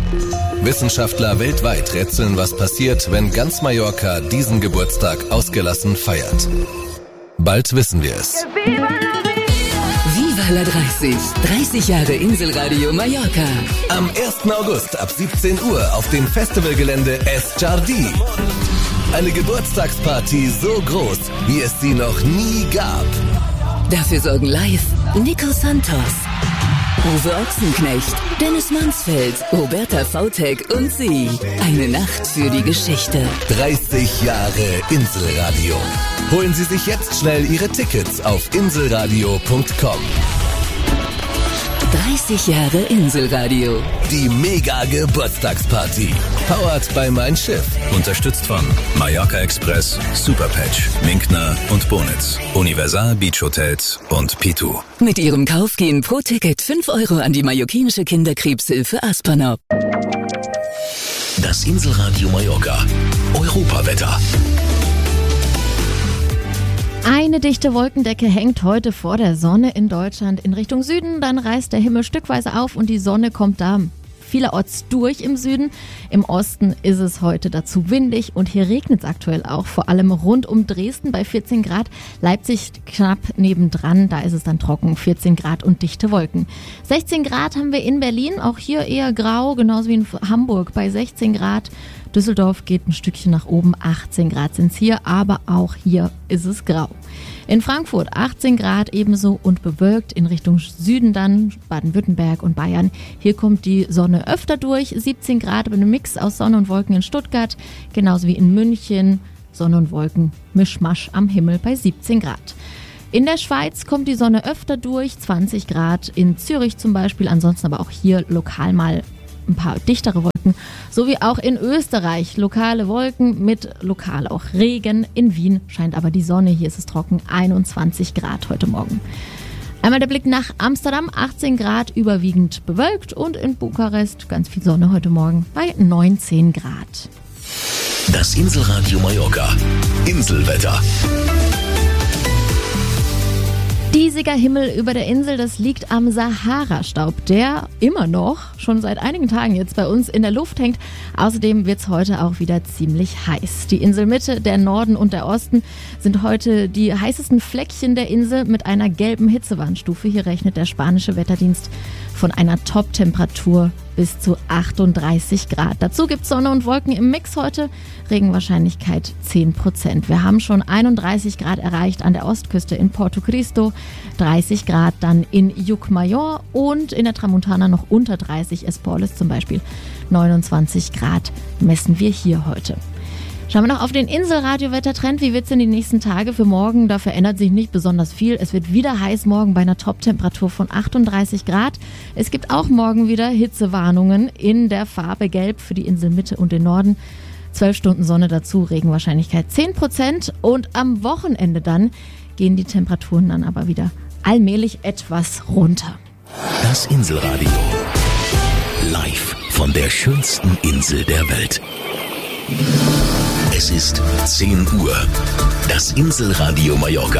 Wissenschaftler weltweit rätseln, was passiert, wenn ganz Mallorca diesen Geburtstag ausgelassen feiert. Bald wissen wir es. Viva la 30. 30 Jahre Inselradio Mallorca. Am 1. August ab 17 Uhr auf dem Festivalgelände Es Jardí. Eine Geburtstagsparty so groß, wie es sie noch nie gab. Dafür sorgen live Nico Santos, Uwe Ochsenknecht, Dennis Mansfeld, Roberta Vautek und sie. Eine Nacht für die Geschichte. 30 Jahre Inselradio. Holen Sie sich jetzt schnell Ihre Tickets auf inselradio.com. 30 Jahre Inselradio. Die Mega-Geburtstagsparty. Powered by Mein Schiff. Unterstützt von Mallorca Express, Superpatch, Minkner und Bonitz, Universal Beach Hotels und P2. Mit ihrem Kauf gehen pro Ticket 5 € an die mallorquinische Kinderkrebshilfe Aspanop. Das Inselradio Mallorca. Europawetter. Eine dichte Wolkendecke hängt heute vor der Sonne in Deutschland in Richtung Süden. Dann reißt der Himmel stückweise auf und die Sonne kommt da vielerorts durch im Süden. Im Osten ist es heute dazu windig und hier regnet es aktuell auch, vor allem rund um Dresden bei 14 Grad. Leipzig knapp nebendran, da ist es dann trocken, 14 Grad und dichte Wolken. 16 Grad haben wir in Berlin, auch hier eher grau, genauso wie in Hamburg bei 16 Grad. Düsseldorf geht ein Stückchen nach oben, 18 Grad sind es hier, aber auch hier ist es grau. In Frankfurt 18 Grad ebenso und bewölkt, in Richtung Süden dann Baden-Württemberg und Bayern. Hier kommt die Sonne öfter durch, 17 Grad mit einem Mix aus Sonne und Wolken in Stuttgart, genauso wie in München, Sonne und Wolken, Mischmasch am Himmel bei 17 Grad. In der Schweiz kommt die Sonne öfter durch, 20 Grad in Zürich zum Beispiel, ansonsten aber auch hier lokal mal ein paar dichtere Wolken, sowie auch in Österreich lokale Wolken mit lokal auch Regen. In Wien scheint aber die Sonne, hier ist es trocken, 21 Grad heute Morgen. Einmal der Blick nach Amsterdam, 18 Grad überwiegend bewölkt und in Bukarest ganz viel Sonne heute Morgen bei 19 Grad. Das Inselradio Mallorca. Inselwetter. Diesiger Himmel über der Insel, das liegt am Sahara-Staub, der immer noch, schon seit einigen Tagen jetzt bei uns in der Luft hängt. Außerdem wird es heute auch wieder ziemlich heiß. Die Inselmitte, der Norden und der Osten sind heute die heißesten Fleckchen der Insel mit einer gelben Hitzewarnstufe. Hier rechnet der spanische Wetterdienst von einer Top-Temperatur bis zu 38 Grad. Dazu gibt es Sonne und Wolken im Mix heute, Regenwahrscheinlichkeit 10%. Wir haben schon 31 Grad erreicht an der Ostküste in Porto Cristo, 30 Grad dann in Llucmajor und in der Tramontana noch unter 30, Esporles zum Beispiel, 29 Grad messen wir hier heute. Schauen wir noch auf den Inselradio-Wettertrend. Wie wird es denn die nächsten Tage für morgen? Da verändert sich nicht besonders viel. Es wird wieder heiß morgen bei einer Top-Temperatur von 38 Grad. Es gibt auch morgen wieder Hitzewarnungen in der Farbe Gelb für die Inselmitte und den Norden. 12 Stunden Sonne dazu, Regenwahrscheinlichkeit 10%. Und am Wochenende dann gehen die Temperaturen dann aber wieder allmählich etwas runter. Das Inselradio. Live von der schönsten Insel der Welt. Es ist 10 Uhr. Das Inselradio Mallorca.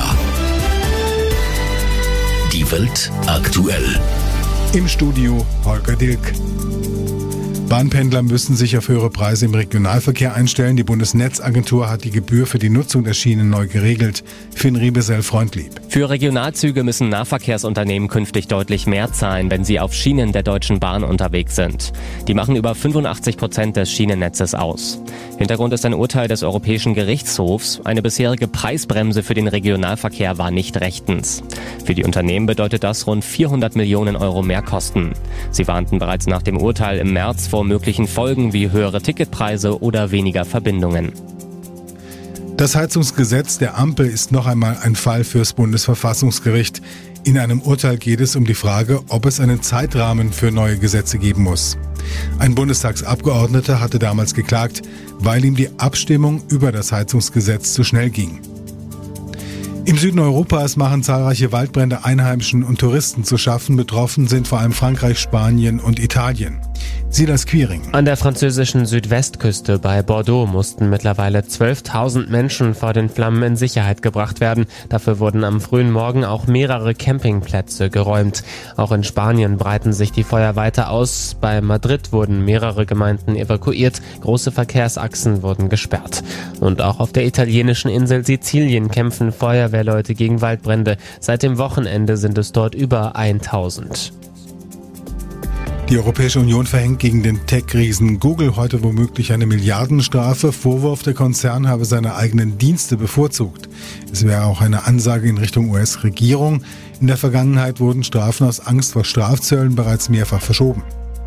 Die Welt aktuell. Im Studio Holger Dilk. Bahnpendler müssen sich auf höhere Preise im Regionalverkehr einstellen. Die Bundesnetzagentur hat die Gebühr für die Nutzung der Schienen neu geregelt. Finn Riebesell-Freundlieb. Für Regionalzüge müssen Nahverkehrsunternehmen künftig deutlich mehr zahlen, wenn sie auf Schienen der Deutschen Bahn unterwegs sind. Die machen über 85% des Schienennetzes aus. Hintergrund ist ein Urteil des Europäischen Gerichtshofs. Eine bisherige Preisbremse für den Regionalverkehr war nicht rechtens. Für die Unternehmen bedeutet das rund 400 Millionen Euro mehr Kosten. Sie warnten bereits nach dem Urteil im März vor möglichen Folgen wie höhere Ticketpreise oder weniger Verbindungen. Das Heizungsgesetz der Ampel ist noch einmal ein Fall fürs Bundesverfassungsgericht. In einem Urteil geht es um die Frage, ob es einen Zeitrahmen für neue Gesetze geben muss. Ein Bundestagsabgeordneter hatte damals geklagt, weil ihm die Abstimmung über das Heizungsgesetz zu schnell ging. Im Süden Europas machen zahlreiche Waldbrände Einheimischen und Touristen zu schaffen. Betroffen sind vor allem Frankreich, Spanien und Italien. Silas Quiring. An der französischen Südwestküste bei Bordeaux mussten mittlerweile 12.000 Menschen vor den Flammen in Sicherheit gebracht werden. Dafür wurden am frühen Morgen auch mehrere Campingplätze geräumt. Auch in Spanien breiten sich die Feuer weiter aus. Bei Madrid wurden mehrere Gemeinden evakuiert. Große Verkehrsachsen wurden gesperrt. Und auch auf der italienischen Insel Sizilien kämpfen Feuerwehrleute gegen Waldbrände. Seit dem Wochenende sind es dort über 1000. Die Europäische Union verhängt gegen den Tech-Riesen Google heute womöglich eine Milliardenstrafe. Vorwurf, der Konzern habe seine eigenen Dienste bevorzugt. Es wäre auch eine Ansage in Richtung US-Regierung. In der Vergangenheit wurden Strafen aus Angst vor Strafzöllen bereits mehrfach verschoben.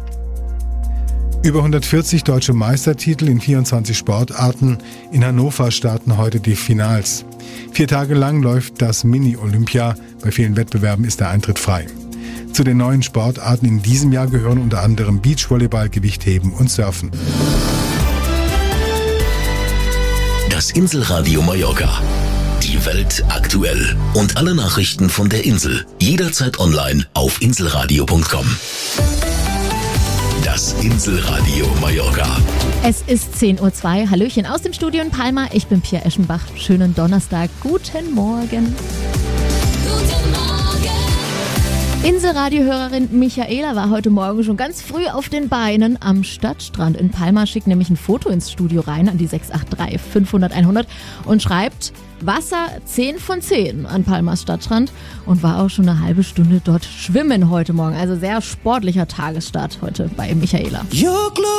Über 140 deutsche Meistertitel in 24 Sportarten. In Hannover starten heute die Finals. 4 Tage lang läuft das Mini-Olympia. Bei vielen Wettbewerben ist der Eintritt frei. Zu den neuen Sportarten in diesem Jahr gehören unter anderem Beachvolleyball, Gewichtheben und Surfen. Das Inselradio Mallorca. Die Welt aktuell. Und alle Nachrichten von der Insel. Jederzeit online auf inselradio.com. Das Inselradio Mallorca. Es ist 10:02 Uhr. Hallöchen aus dem Studio in Palma. Ich bin Pia Eschenbach. Schönen Donnerstag. Guten Morgen. Guten Morgen. Inselradio-Hörerin Michaela war heute Morgen schon ganz früh auf den Beinen am Stadtstrand in Palma, schickt nämlich ein Foto ins Studio rein an die 683 500 100 und schreibt Wasser 10 von 10 an Palmas Stadtstrand und war auch schon eine halbe Stunde dort schwimmen heute Morgen. Also sehr sportlicher Tagesstart heute bei Michaela.